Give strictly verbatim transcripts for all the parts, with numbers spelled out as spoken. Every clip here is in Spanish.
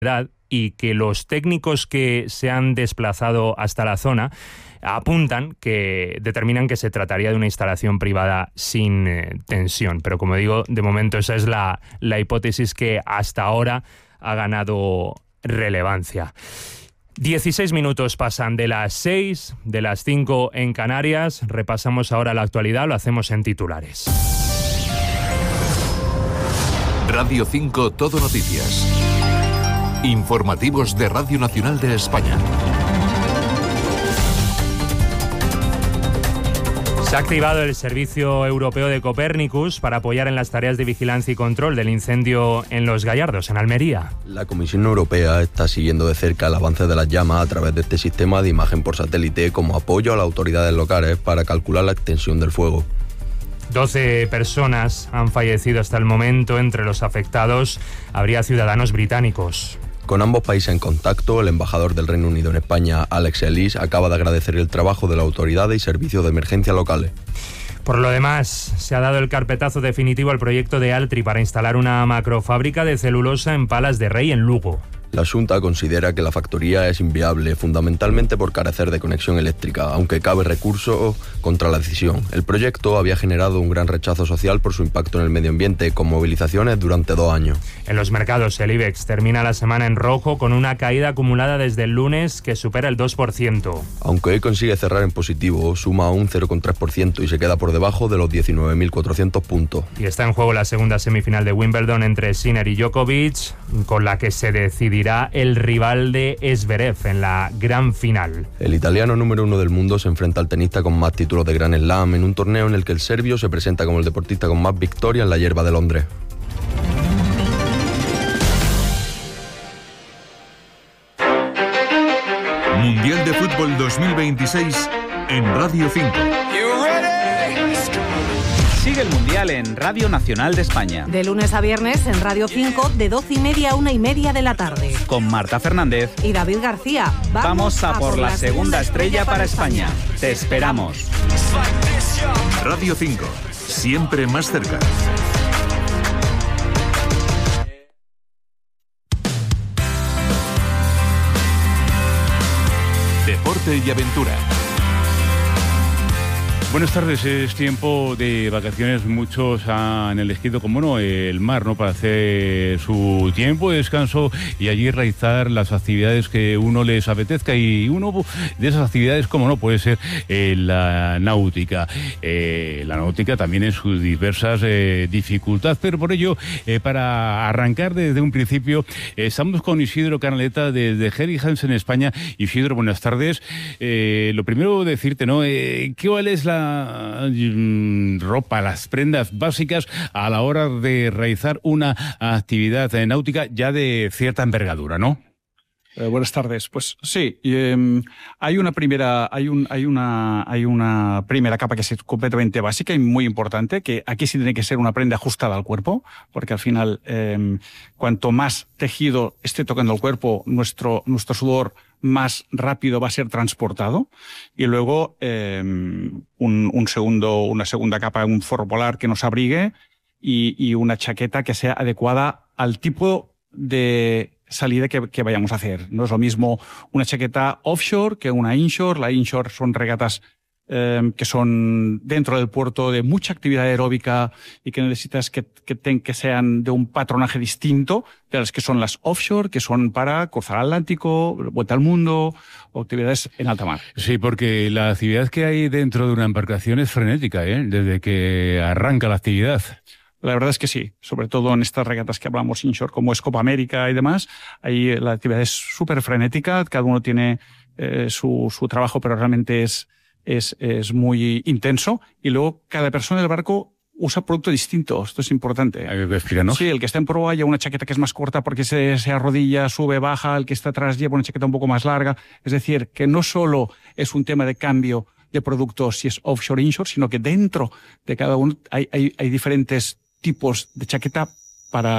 y que los técnicos que se han desplazado hasta la zona apuntan que determinan que se trataría de una instalación privada sin eh, tensión. Pero como digo, de momento esa es la, la hipótesis que hasta ahora ha ganado relevancia. dieciséis minutos pasan de las seis, de las cinco en Canarias. Repasamos ahora la actualidad, lo hacemos en titulares. Radio cinco Todo Noticias. Informativos de Radio Nacional de España. Se ha activado el Servicio Europeo de Copernicus para apoyar en las tareas de vigilancia y control del incendio en Los Gallardos, en Almería. La Comisión Europea está siguiendo de cerca el avance de las llamas a través de este sistema de imagen por satélite como apoyo a las autoridades locales para calcular la extensión del fuego. doce personas han fallecido hasta el momento. Entre los afectados habría ciudadanos británicos. Con ambos países en contacto, el embajador del Reino Unido en España, Alex Ellis, acaba de agradecer el trabajo de las autoridades y servicios de emergencia locales. Por lo demás, se ha dado el carpetazo definitivo al proyecto de Altri para instalar una macrofábrica de celulosa en Palas de Rey, en Lugo. La Xunta considera que la factoría es inviable, fundamentalmente por carecer de conexión eléctrica, aunque cabe recurso contra la decisión. El proyecto había generado un gran rechazo social por su impacto en el medio ambiente, con movilizaciones durante dos años. En los mercados, el IBEX termina la semana en rojo, con una caída acumulada desde el lunes que supera el dos por ciento. Aunque hoy consigue cerrar en positivo, suma un cero coma tres por ciento y se queda por debajo de los diecinueve mil cuatrocientos puntos. Y está en juego la segunda semifinal de Wimbledon entre Sinner y Djokovic, con la que se decidirá el rival de Zverev en la gran final. El italiano número uno del mundo se enfrenta al tenista con más títulos de Grand Slam en un torneo en el que el serbio se presenta como el deportista con más victorias en la hierba de Londres. Mundial de Fútbol dos mil veintiséis en Radio cinco. Sigue el Mundial en Radio Nacional de España. De lunes a viernes en Radio cinco, de doce y media a una y media de la tarde. Con Marta Fernández y David García. Vamos, Vamos a, a por la segunda estrella para España. España. Te esperamos. Radio cinco, siempre más cerca. Deporte y aventura. Buenas tardes, es tiempo de vacaciones, muchos han elegido, como no, el mar, ¿no?, para hacer su tiempo de descanso y allí realizar las actividades que uno les apetezca, y uno de esas actividades, como no, puede ser eh, la náutica. Eh, la náutica también en sus diversas eh, dificultades, pero por ello, eh, para arrancar desde un principio, eh, estamos con Isidro Canaleta desde Helly Hansen, España. Isidro, buenas tardes. Eh, lo primero decirte, ¿no?, eh, ¿cuál es la ropa, las prendas básicas a la hora de realizar una actividad náutica ya de cierta envergadura, ¿no? Eh, buenas tardes. Pues sí, eh, hay una primera, hay un, hay una, hay una primera capa que es completamente básica y muy importante, que aquí sí tiene que ser una prenda ajustada al cuerpo, porque al final, eh, cuanto más tejido esté tocando el cuerpo, nuestro, nuestro sudor más rápido va a ser transportado. Y luego eh, un, un segundo, una segunda capa, un forro polar que nos abrigue y, y una chaqueta que sea adecuada al tipo de salida que, que vayamos a hacer. No es lo mismo una chaqueta offshore que una inshore. La inshore son regatas eh, que son dentro del puerto de mucha actividad aeróbica y que necesitas que, que, ten, que sean de un patronaje distinto de las que son las offshore, que son para cruzar Atlántico, vuelta al mundo o actividades en alta mar. Sí, porque la actividad que hay dentro de una embarcación es frenética, ¿eh?, desde que arranca la actividad. La verdad es que sí, sobre todo en estas regatas que hablamos inshore, como es Copa América y demás, ahí la actividad es súper frenética, cada uno tiene eh, su, su trabajo, pero realmente es, es, es muy intenso, y luego cada persona del barco usa producto distinto. Esto es importante. Explícanos. Sí, el que está en proa lleva una chaqueta que es más corta porque se, se arrodilla, sube, baja, el que está atrás lleva una chaqueta un poco más larga. Es decir, que no solo es un tema de cambio de productos si es offshore, inshore, sino que dentro de cada uno hay, hay, hay diferentes tipos de chaqueta para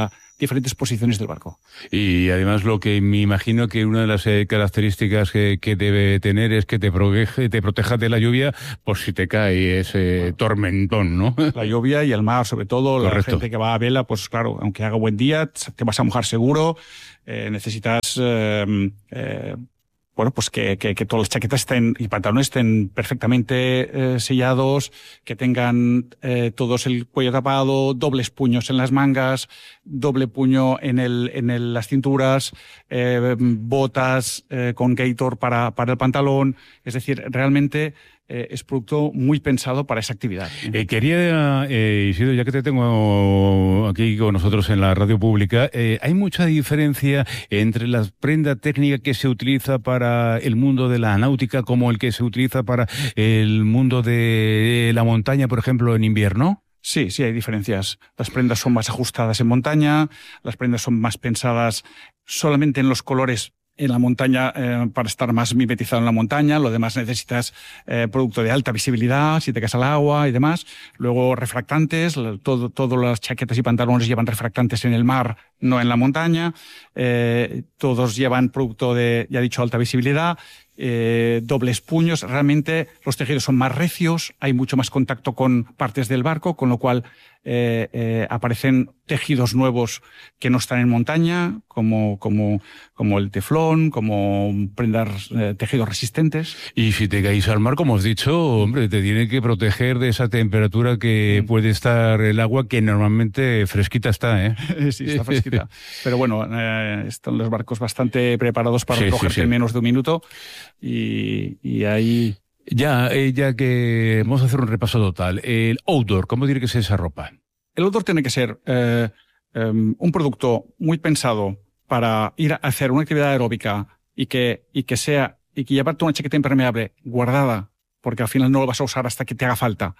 diferentes posiciones del barco. Y además lo que me imagino que una de las eh, características que, que debe tener es que te protege, te proteja de la lluvia por si te cae ese tormentón, ¿no? La lluvia y el mar, sobre todo. Correcto. La gente que va a vela, pues claro, aunque haga buen día, te vas a mojar seguro. Eh, necesitas eh, eh, bueno, pues que, que, que todas las chaquetas estén y pantalones estén perfectamente eh, sellados, que tengan eh, todos el cuello tapado, dobles puños en las mangas, doble puño en el, en el, las cinturas, eh, botas eh, con gator para, para el pantalón. Es decir, realmente eh, es producto muy pensado para esa actividad. Eh, quería, eh, Isidro, ya que te tengo aquí con nosotros en la radio pública, eh, ¿hay mucha diferencia entre la prenda técnica que se utiliza para el mundo de la náutica como el que se utiliza para el mundo de la montaña, por ejemplo, en invierno? Sí, sí hay diferencias. Las prendas son más ajustadas en montaña, las prendas son más pensadas solamente en los colores en la montaña eh, para estar más mimetizado en la montaña. Lo demás necesitas eh, producto de alta visibilidad, si te caes al agua y demás. Luego refractantes, todo, todas las chaquetas y pantalones llevan refractantes en el mar, no en la montaña. Eh, todos llevan producto de, ya he dicho, alta visibilidad. Eh, dobles puños. Realmente los tejidos son más recios, hay mucho más contacto con partes del barco, con lo cual eh, eh, aparecen tejidos nuevos que no están en montaña, como, como, como el teflón, como prendas, eh, tejidos resistentes. Y si te caes al mar, como has dicho, hombre, te tiene que proteger de esa temperatura que puede estar el agua, que normalmente fresquita está, ¿eh? Sí, está fresquita. Pero bueno, eh, están los barcos bastante preparados para sí, recogerte sí, sí. en menos de un minuto. Y, y ahí... Ya, eh, ya que vamos a hacer un repaso total. El outdoor, ¿cómo tiene que ser esa ropa? El outdoor tiene que ser eh, eh, un producto muy pensado para ir a hacer una actividad aeróbica y que, y que sea, y que llevarte una chaqueta impermeable guardada, porque al final no lo vas a usar hasta que te haga falta,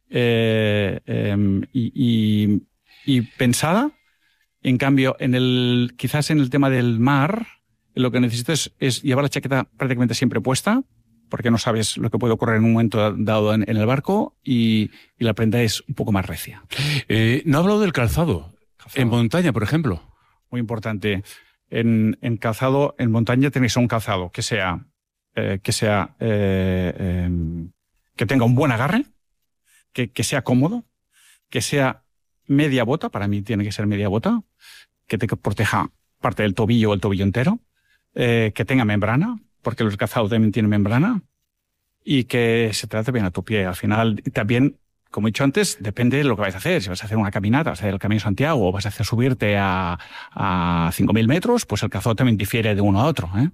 eh, eh, y, y, y pensada. En cambio, en el, quizás en el tema del mar, lo que necesitas es llevar la chaqueta prácticamente siempre puesta, porque no sabes lo que puede ocurrir en un momento dado en, en el barco, y, y la prenda es un poco más recia. Eh, no he hablado del calzado. calzado. En montaña, por ejemplo. Muy importante. En, en calzado, en montaña tenéis un calzado que sea, eh, que sea, eh, eh, que tenga un buen agarre, que, que sea cómodo, que sea media bota, para mí tiene que ser media bota, que te proteja parte del tobillo o el tobillo entero, eh, que tenga membrana, porque el calzado también tiene membrana, y que se trate bien a tu pie. Al final, también, como he dicho antes, depende de lo que vais a hacer. Si vas a hacer una caminata, vas a hacer el Camino de Santiago, o vas a hacer subirte a, a cinco mil metros, pues el calzado también difiere de uno a otro, ¿eh?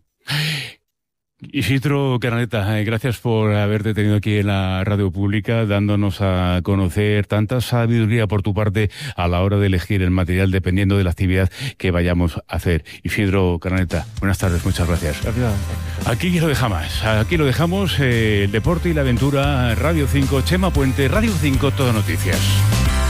Isidro Canaleta, eh, gracias por haberte tenido aquí en la radio pública, dándonos a conocer tanta sabiduría por tu parte a la hora de elegir el material dependiendo de la actividad que vayamos a hacer. Isidro Canaleta, buenas tardes, muchas gracias. Gracias. Aquí lo dejamos, aquí lo dejamos, eh, el deporte y la aventura, Radio cinco, Chema Puente, Radio cinco, Todo Noticias.